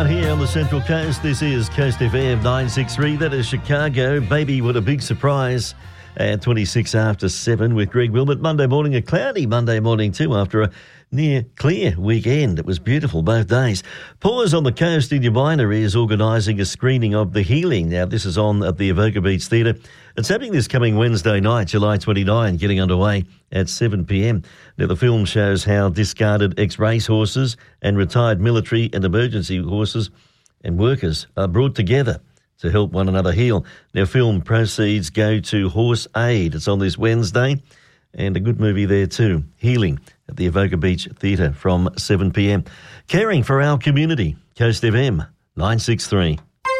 right here on the Central Coast. This is Coast FM 963. That is Chicago. Baby, what a big surprise. At 26 after 7 with Greg Wilmot. Monday morning, a cloudy Monday morning too after a near clear weekend. It was beautiful both days. Pause on the Coast in your Minor is organising a screening of The Healing. Now, this is on at the Avoca Beach Theatre. It's happening this coming Wednesday night, July 29, getting underway at 7 p.m. Now, the film shows how discarded ex-race horses and retired military and emergency horses and workers are brought together to help one another heal. Now, film proceeds go to Horse Aid. It's on this Wednesday, and a good movie there too, Healing, at the Avoca Beach Theatre from 7 p.m. Caring for our community, Coast FM 963.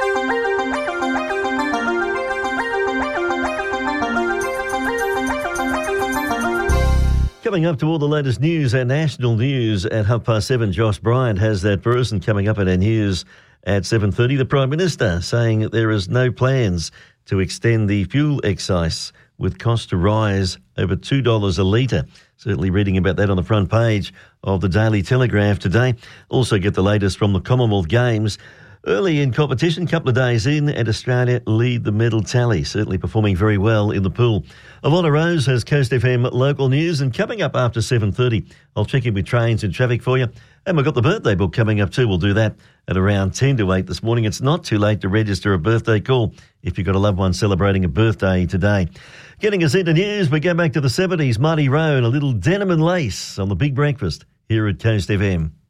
Coming up to all the latest news and national news at 7:30, Josh Bryant has that person coming up at our news at 7:30. The Prime Minister saying that there is no plans to extend the fuel excise with cost to rise over $2 a litre. Certainly reading about that on the front page of the Daily Telegraph today. Also get the latest from the Commonwealth Games. Early in competition, couple of days in, and Australia lead the medal tally, certainly performing very well in the pool. Ivona Rose has Coast FM local news, and coming up after 7:30, I'll check in with trains and traffic for you. And we've got the birthday book coming up too. We'll do that at around 10 to 8 this morning. It's not too late to register a birthday call if you've got a loved one celebrating a birthday today. Getting us into news, we go back to the 70s. Marty Rowe and a little denim and lace on the Big Breakfast here at Coast FM.